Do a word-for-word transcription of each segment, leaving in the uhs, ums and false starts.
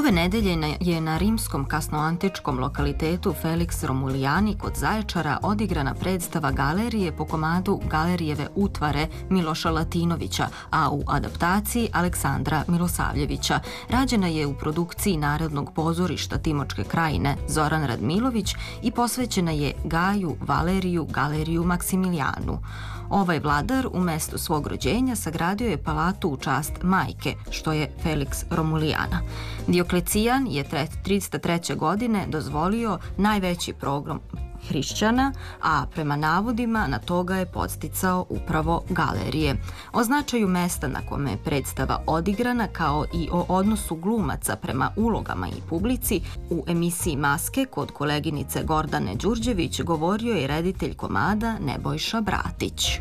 Ove nedelje je na rimskom kasnoantičkom lokalitetu Felix Romulijani kod Zaječara odigrana predstava galerije po komadu Galerijeve utvare Miloša Latinovića, a u adaptaciji Aleksandra Milosavljevića. Rađena je u produkciji Narodnog pozorišta Timočke krajine Zoran Radmilović i posvećena je Gaju Valeriju Galeriju Maksimilijanu. Ovaj vladar u mestu svog rođenja sagradio je palatu u čast majke, što je Felix Romulijana. Dioklecijan je tristo treće. godine dozvolio najveći pogrom hrišćana, a prema navodima na toga je podsticao upravo galerije. O značaju mesta na kome je predstava odigrana, kao i o odnosu glumaca prema ulogama i publici, u emisiji Maske kod koleginice Gordane Đurđević govorio je reditelj komada Nebojša Bratić.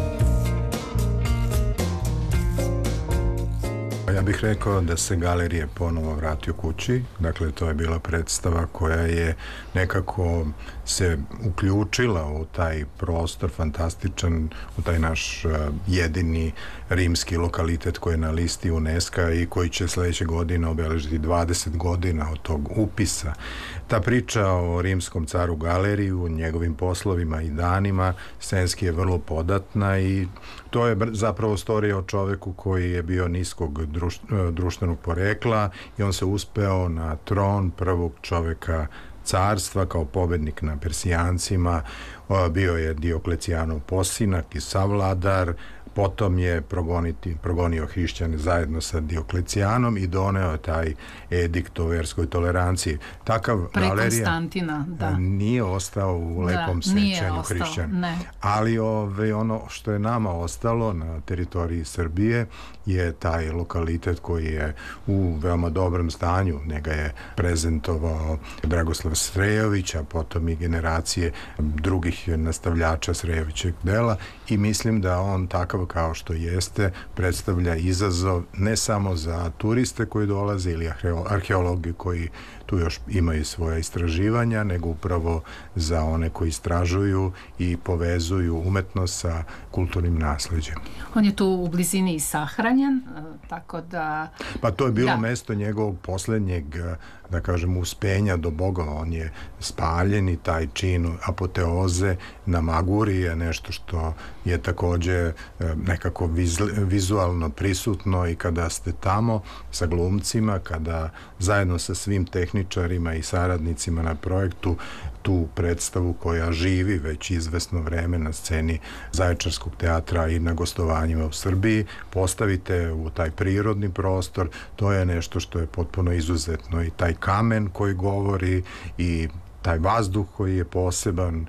Ja bih rekao da se galerije ponovo vratio kući. Dakle, to je bila predstava koja je nekako se uključila u taj prostor fantastičan, u taj naš jedini rimski lokalitet koji je na listi UNESCO i koji će sledeće godine obeležiti dvadeset godina od tog upisa. Ta priča o rimskom caru Galeriju, njegovim poslovima i danima, scenski je vrlo podatna i to je zapravo storija o čoveku koji je bio niskog društvenog porekla i on se uspeo na tron prvog čoveka carstva kao pobednik na Persijancima. Bio je Dioklecijanov posinak i savladar, potom je progoniti, progonio hrišćane zajedno sa Dioklecijanom i doneo taj edikt o verskoj toleranciji. Takav Pre galerija Konstantina, da. Nije ostao u lepom da, sećanju hrišćana. Ali ove, ono što je nama ostalo na teritoriji Srbije je taj lokalitet koji je u veoma dobrom stanju. Njega je prezentovao Dragoslav Srejović, a potom i generacije drugih nastavljača Srejovićeg dela i mislim da on takav kao što jeste predstavlja izazov ne samo za turiste koji dolaze ili arheologi koji tu još imaju svoja istraživanja, nego upravo za one koji istražuju i povezuju umetnost sa kulturnim nasleđem. On je tu u blizini i sahranjen, tako da... Pa to je bilo da. mesto njegovog poslednjeg, da kažem, uspenja do Boga. On je spaljen i taj čin apoteoze na Maguri je nešto što je takođe nekako vizualno prisutno i kada ste tamo sa glumcima, kada zajedno sa svim tehničarima i saradnicima na projektu tu predstavu koja živi već izvesno vreme na sceni Zaječarskog teatra i na gostovanjima u Srbiji, postavite u taj prirodni prostor, to je nešto što je potpuno izuzetno i taj kamen koji govori i taj vazduh koji je poseban,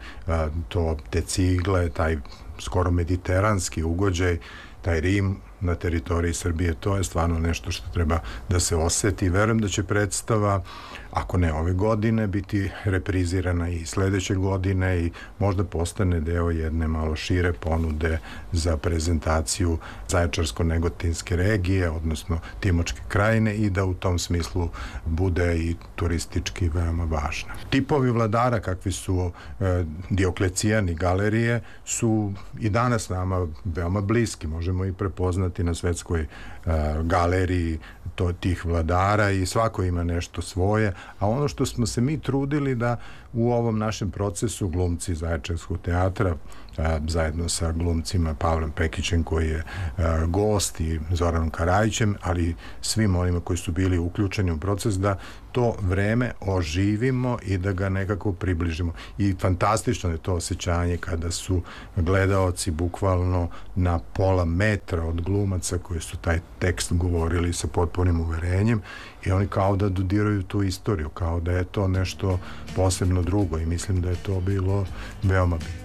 to te cigle, taj skoro mediteranski ugođaj, taj Rim na teritoriji Srbije, to je stvarno nešto što treba da se oseti. Verujem da će predstava, ako ne ove godine, biti reprizirana i sledeće godine i možda postane deo jedne malo šire ponude za prezentaciju Zaječarsko-negotinske regije, odnosno Timočke krajine i da u tom smislu bude i turistički veoma važna. Tipovi vladara kakvi su e, Dioklecijan i galerije su i danas nama veoma bliski, možemo i prepoznati na svetskoj uh, galeriji to, tih vladara i svako ima nešto svoje, a ono što smo se mi trudili da u ovom našem procesu glumci Zaječarskog teatra uh, zajedno sa glumcima Pavlom Pekićem koji je uh, gost i Zoranom Karajićem, ali svim onima koji su bili uključeni u proces da to vreme oživimo i da ga nekako približimo. I fantastično je to osjećanje kada su gledaoci bukvalno na pola metra od glumaca koji su taj tekst govorili sa potpunim uverenjem i oni kao da dodiraju tu istoriju, kao da je to nešto posebno drugo i mislim da je to bilo veoma bitno.